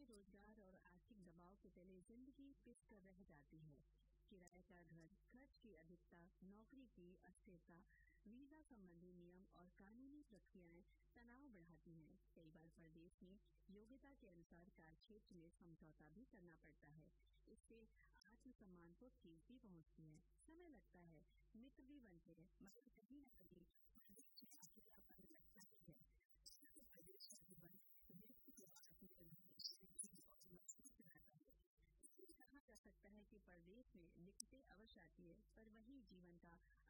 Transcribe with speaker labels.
Speaker 1: में रोजगार और आर्थिक दबाव के तले जिंदगी पिस कर रह जाती है। किराए का घर, खर्च की अधिकता, नौकरी की अस्थिरता, वीजा संबंधी नियम और कानूनी प्रक्रियाएं तनाव बढ़ाती हैं। कई बार परदेश में योग्यता के अनुसार कार्यक्षेत्र में समझौता भी करना पड़ता है। इससे आत्मसम्मान को ठेस भी पहुंचती है। समय लगता है, मित्र भी बनते हैं, मगर कहीं न कहीं परदेश में अकेलापन लगता ही है। प्रदेश का जीवन व्यक्ति को आत्मनिर्भर और मजबूत बनाता है। इसलिए कहा जा सकता है कि परदेश में दिक्कतें अवश्य आती है, पर वही जीवन का